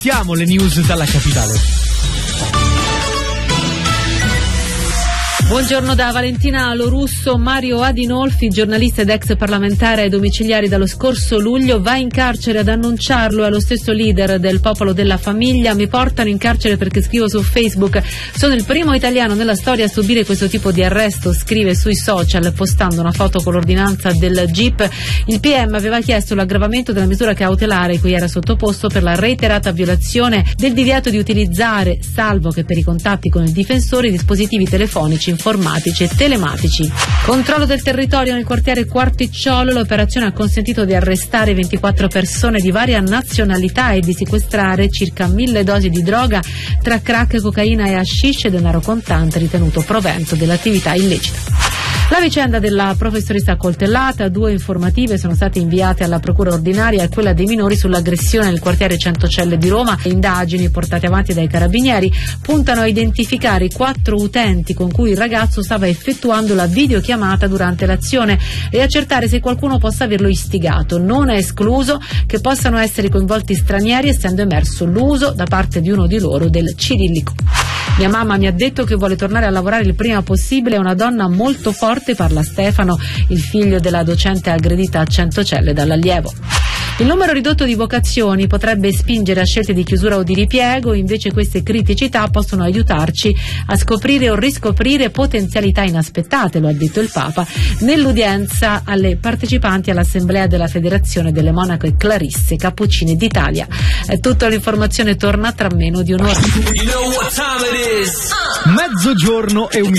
Siamo le news dalla capitale. Buongiorno da Valentina Lorusso. Mario Adinolfi, giornalista ed ex parlamentare ai domiciliari dallo scorso luglio, va in carcere. Ad annunciarlo è lo stesso leader del Popolo della Famiglia. Mi portano in carcere perché scrivo su Facebook. Sono il primo italiano nella storia a subire questo tipo di arresto, scrive sui social postando una foto con l'ordinanza del GIP. Il PM aveva chiesto l'aggravamento della misura cautelare cui era sottoposto per la reiterata violazione del divieto di utilizzare, salvo che per i contatti con il difensore, dispositivi telefonici, informatici e telematici. Controllo del territorio nel quartiere Quarticciolo. L'operazione ha consentito di arrestare 24 persone di varia nazionalità e di sequestrare circa 1000 dosi di droga tra crack, cocaina e hashish e denaro contante ritenuto provento dell'attività illecita. La vicenda della professoressa accoltellata, 2 informative sono state inviate alla procura ordinaria e quella dei minori sull'aggressione nel quartiere Centocelle di Roma. Le indagini portate avanti dai carabinieri puntano a identificare i 4 utenti con cui il ragazzo stava effettuando la videochiamata durante l'azione e accertare se qualcuno possa averlo istigato. Non è escluso che possano essere coinvolti stranieri, essendo emerso l'uso da parte di uno di loro del cirillico. Mia mamma mi ha detto che vuole tornare a lavorare il prima possibile, è una donna molto forte, parla Stefano, il figlio della docente aggredita a Centocelle dall'allievo. Il numero ridotto di vocazioni potrebbe spingere a scelte di chiusura o di ripiego, invece queste criticità possono aiutarci a scoprire o riscoprire potenzialità inaspettate, lo ha detto il Papa nell'udienza alle partecipanti all'assemblea della Federazione delle Monache Clarisse Cappuccine d'Italia. Tutta l'informazione torna tra meno di un'ora. Mezzogiorno e un